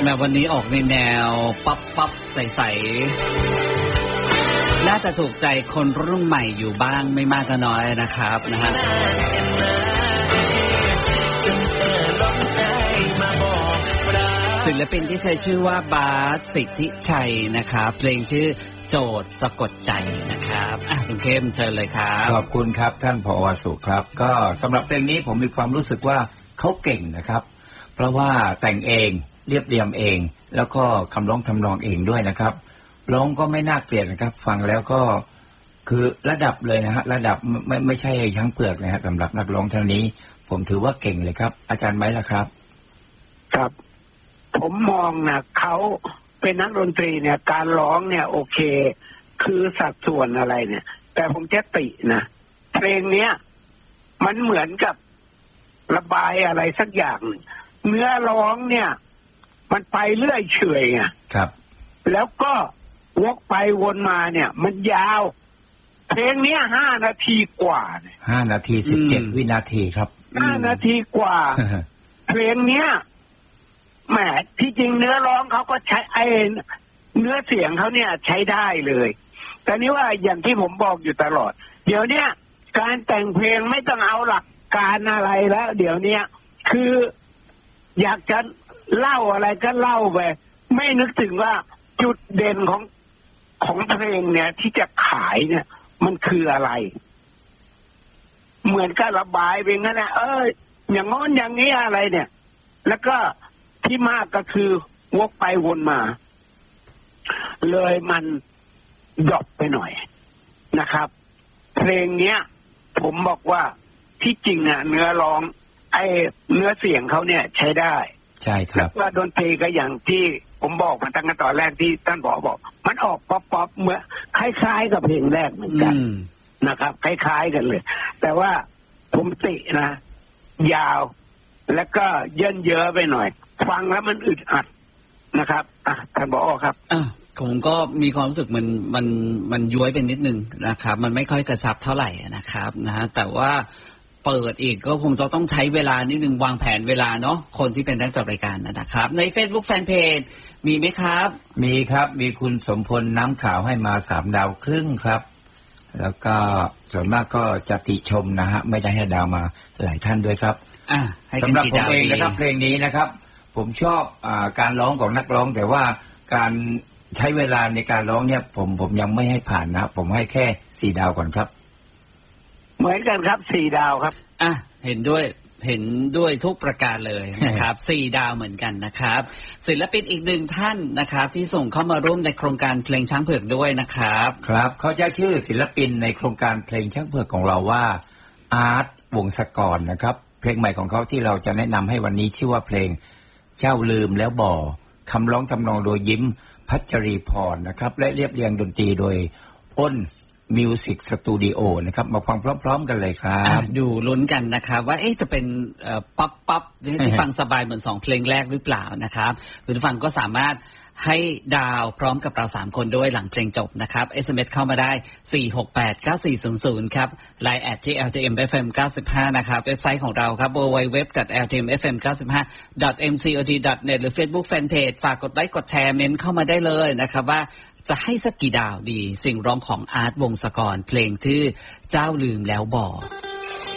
ม้วันนี้ออกในแนวปั๊บใสๆน่าจะถูกใจคนรุ่นใหม่อยู่บ้างไม่มากก็น้อยนะครับนะฮะศิลปินที่ใช้ชื่อว่าบาสสิทธิชัยนะครับเพลงชื่อโจทย์สะกดใจนะครับคุณเข้มเชิญเลยครับขอบคุณครับท่านผอ.สุครับก็สำหรับเพลงนี้ผมมีความรู้สึกว่าเขาเก่งนะครับเพราะว่าแต่งเองเรียบเรียงเองแล้วก็คำร้องทำนองเองด้วยนะครับร้องก็ไม่น่าเกลียดนะครับฟังแล้วก็คือระดับเลยนะฮะระดับไม่ใช่ช้างเปลือกนะฮะสำหรับนักร้องท่านนี้ผมถือว่าเก่งเลยครับอาจารย์ไหมล่ะครับครับผมมองนะเขาเป็นนักดนตรีเนี่ยการร้องเนี่ยโอเคคือสัดส่วนอะไรเนี่ยแต่ผมจะตินะเพลงเนี้ยมันเหมือนกับระบายอะไรสักอย่างเนื้อร้องเนี่ยมันไปเรื่อยเฉยไงครับแล้วก็วกไปวนมาเนี่ยมันยาวเพลงเนี้ย5 นาทีกว่าเนี่ย 5 นาที 17 วินาทีครับ 5 นาทีกว่า เพลงเนี้ยแหมที่จริงเนื้อร้องเขาก็ใช้เนื้อเสียงเขาเนี่ยใช้ได้เลยแต่นี่ว่าอย่างที่ผมบอกอยู่ตลอดเดี๋ยวเนี้ยการแต่งเพลงไม่ต้องเอาหลักการอะไรแล้วเดี๋ยวเนี้ยคืออยากจะเล่าอะไรก็เล่าไปไม่นึกถึงว่าจุดเด่นของเพลงเนี่ยที่จะขายเนี่ยมันคืออะไรเหมือนกับระบายไปงั้นนะอย่างง้อนอย่างนี้อะไรเนี่ยแล้วก็ที่มากก็คือวกไปวนมาเลยมันดรอปไปหน่อยนะครับเพลงเนี้ยผมบอกว่าที่จริงเนื้อร้องเนื้อเสียงเขาเนี่ยใช้ได้ใช่ครับแล้วดนตรีก็อย่างที่ผมบอกมาตั้งแต่ตอนแรกที่ท่านบอกมันออกป๊อปเหมือนคล้ายๆกับเพลงแรกเหมือนกันนะครับคล้ายๆกันเลยแต่ว่าผมตินะยาวแล้วก็เยินเยอะไปหน่อยฟังแล้วมันอึดอัดนะครับท่านบอกครับผมก็มีความรู้สึกมันย้วยเป็นนิดนึงนะครับมันไม่ค่อยกระชับเท่าไหร่นะครับนะฮะแต่ว่าเปิดอีกก็คงจะต้องใช้เวลานิดนึงวางแผนเวลาเนาะคนที่เป็นนักจัดรายการนะครับใน Facebook Fanpage มีไหมครับมีครับมีคุณสมพลน้ำขาวให้มา3 ดาวครึ่งครับแล้วก็ส่วนมากก็จะติชมนะฮะไม่ได้ให้ดาวมาหลายท่านด้วยครับสำหรับผมเองนะครับเพลงนี้นะครับผมชอบการร้องของนักร้องแต่ว่าการใช้เวลาในการร้องเนี่ยผมยังไม่ให้ผ่านนะผมให้แค่4 ดาวก่อนครับเหมือนกันครับ4 ดาวครับเห็นด้วยทุกประการเลยนะครับ4 ดาวเหมือนกันนะครับศิลปินอีก1 ท่านนะครับที่ส่งเข้ามาร่วมในโครงการเพลงช้างเผือกด้วยนะครับครับเขาจะชื่อศิลปินในโครงการเพลงช้างเผือกของเราว่าอาร์ตวงศกรนะครับเพลงใหม่ของเขาที่เราจะแนะนำให้วันนี้ชื่อว่าเพลงเจ้าลืมแล้วบ่คำร้องทำนองโดยยิ้มพัชรีพรนะครับและเรียบเรียงดนตรีโดยอ้นมิวสิกสตูดิโอนะครับมาฟังพร้อมๆกันเลยครับดูลุ้นกันนะครับว่าจะเป็นปั๊บที่ฟังสบายเหมือน2 เพลงแรกหรือเปล่านะครับคุณผู้ฟังก็สามารถให้ดาวพร้อมกับเรา3 คนด้วยหลังเพลงจบนะครับ SMS เข้ามาได้4689400ครับ Line @LTMFM95 นะครับเว็บไซต์ของเราครับ www.ltmfm95.mcot.net หรือ Facebook Fanpage ฝากกดไลค์กดแชร์เมนต์เข้ามาได้เลยนะครับว่าจะให้สักกี่ดาวดีสิ่งร้องของอาร์ตวงศกรเพลงที่เจ้าลืมแล้วบอก